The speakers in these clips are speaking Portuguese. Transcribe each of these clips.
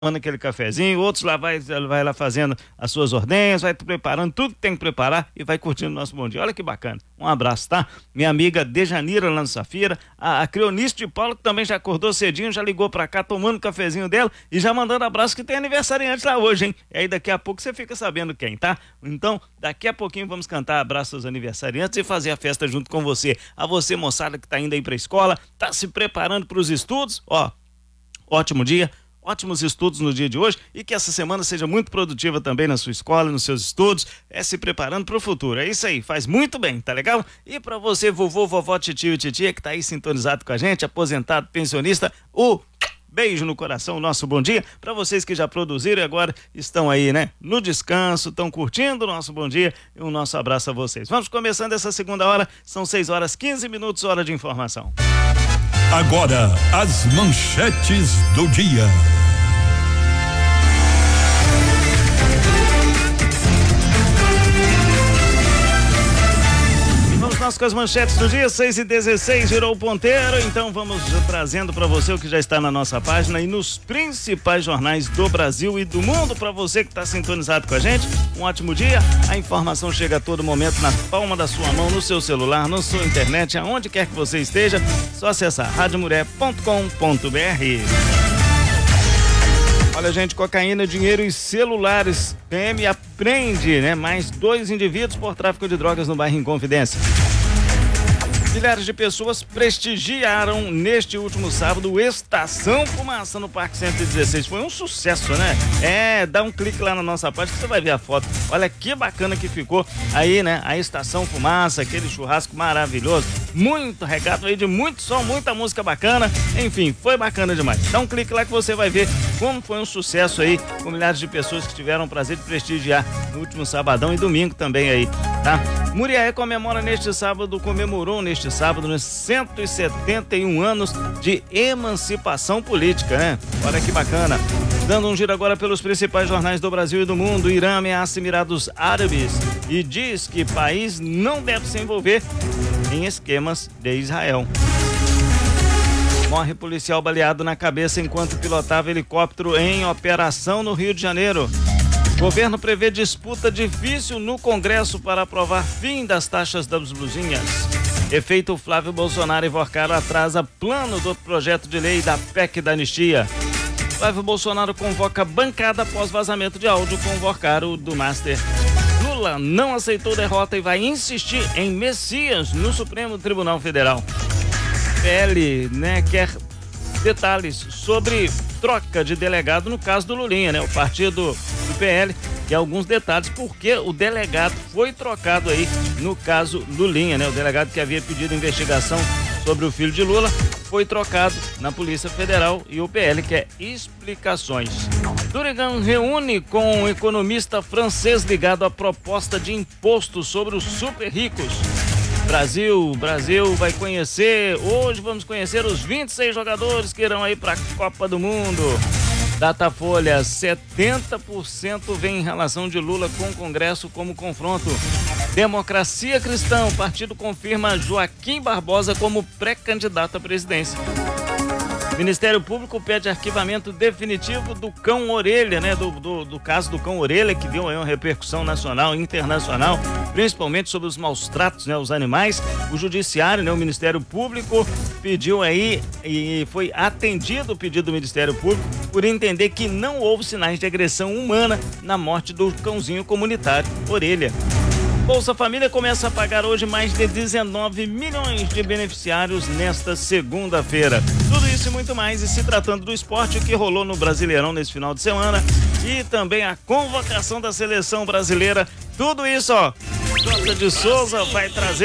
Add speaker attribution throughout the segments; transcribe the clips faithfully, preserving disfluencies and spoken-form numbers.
Speaker 1: tomando aquele cafezinho, outros lá vai, vai lá fazendo as suas ordenhas, vai preparando tudo que tem que preparar e vai curtindo o nosso bom dia. Olha que bacana. Um abraço, tá? Minha amiga Dejanira lá no Safira, a, a Creonice de Paulo, que também já acordou cedinho, já ligou pra cá, tomando o cafezinho dela e já mandando abraço, que tem aniversariante lá hoje, hein? E aí daqui a pouco você fica sabendo quem, tá? Então, daqui a pouquinho vamos cantar abraço aos aniversariantes e fazer a festa junto com você. A você, moçada, que tá indo aí pra escola, tá se preparando pros estudos, ó, ótimo dia. Ótimos estudos no dia de hoje e que essa semana seja muito produtiva também na sua escola, nos seus estudos, é se preparando para o futuro. É isso aí, faz muito bem, tá legal? E para você, vovô, vovó, titio e titia, que tá aí sintonizado com a gente, aposentado, pensionista, o beijo no coração, nosso bom dia. Para vocês que já produziram e agora estão aí, né, no descanso, estão curtindo o nosso bom dia e o nosso abraço a vocês. Vamos começando essa segunda hora, são seis horas quinze minutos, hora de informação.
Speaker 2: Agora, as manchetes do dia.
Speaker 1: Vamos nós com as manchetes do dia, seis e dezesseis, virou o ponteiro, então vamos trazendo para você o que já está na nossa página e nos principais jornais do Brasil e do mundo. Para você que está sintonizado com a gente, um ótimo dia. A informação chega a todo momento na palma da sua mão, no seu celular, na sua internet, aonde quer que você esteja, só acessar rádio mulher ponto com ponto br. Olha, gente, cocaína, dinheiro e celulares. P M apreende, né, mais dois indivíduos por tráfico de drogas no bairro Inconfidência. Milhares de pessoas prestigiaram neste último sábado o Estação Fumaça no Parque cento e dezesseis. Foi um sucesso, né? É, dá um clique lá na nossa página que você vai ver a foto. Olha que bacana que ficou aí, né? A Estação Fumaça, aquele churrasco maravilhoso. Muito regado aí de muito som, muita música bacana. Enfim, foi bacana demais. Dá um clique lá que você vai ver como foi um sucesso aí, com milhares de pessoas que tiveram o prazer de prestigiar no último sabadão e domingo também aí, tá? Muriaé comemora neste sábado, comemorou neste sábado, nos cento e setenta e um anos de emancipação política, né? Olha que bacana. Dando um giro agora pelos principais jornais do Brasil e do mundo, o Irã ameaça Emirados Árabes e diz que país não deve se envolver em esquemas de Israel. Morre policial baleado na cabeça enquanto pilotava helicóptero em operação no Rio de Janeiro. Governo prevê disputa difícil no Congresso para aprovar fim das taxas das blusinhas. Efeito Flávio Bolsonaro invocado atrasa plano do projeto de lei da P E C da anistia. Flávio Bolsonaro convoca bancada após vazamento de áudio convocar o do Master. Lula não aceitou derrota e vai insistir em Messias no Supremo Tribunal Federal. P L, né, quer detalhes sobre troca de delegado no caso do Lulinha, né? O partido do P L quer alguns detalhes porque o delegado foi trocado aí no caso Lulinha, né? O delegado que havia pedido investigação sobre o filho de Lula foi trocado na Polícia Federal e o P L quer explicações. Durigan reúne com um economista francês ligado à proposta de imposto sobre os super ricos. Brasil, Brasil vai conhecer, hoje vamos conhecer os vinte e seis jogadores que irão aí para a Copa do Mundo. Datafolha, setenta por cento vem em relação de Lula com o Congresso como confronto. Democracia Cristã, o partido confirma Joaquim Barbosa como pré-candidato à presidência. Ministério Público pede arquivamento definitivo do cão orelha, né? Do, do, do caso do cão orelha, que deu aí uma repercussão nacional e internacional, principalmente sobre os maus tratos, né, aos animais. O Judiciário, né, o Ministério Público pediu aí e foi atendido o pedido do Ministério Público por entender que não houve sinais de agressão humana na morte do cãozinho comunitário orelha. Bolsa Família começa a pagar hoje mais de dezenove milhões de beneficiários nesta segunda-feira. Tudo isso e muito mais, e se tratando do esporte, o que rolou no Brasileirão nesse final de semana e também a convocação da seleção brasileira, tudo isso, ó, Jota de Souza vai trazer.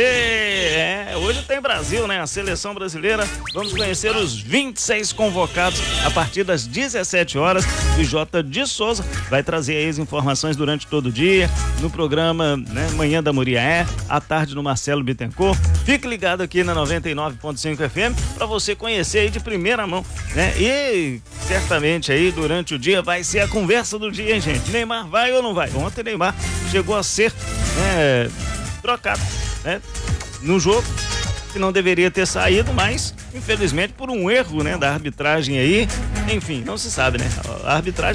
Speaker 1: É, hoje tem Brasil, né? A seleção brasileira. Vamos conhecer os vinte e seis convocados a partir das dezessete horas. E Jota de Souza vai trazer aí as informações durante todo o dia no programa, né, Manhã da Muriaé, à tarde no Marcelo Bittencourt. Fique ligado aqui na noventa e nove ponto cinco F M para você conhecer aí de primeira mão, né? E certamente aí durante o dia vai ser a conversa do dia, hein, gente? Neymar vai ou não vai? Ontem Neymar chegou a ser, né, trocado, né, no jogo, que não deveria ter saído, mas infelizmente por um erro, né, da arbitragem aí, Enfim, não se sabe, né? A arbitragem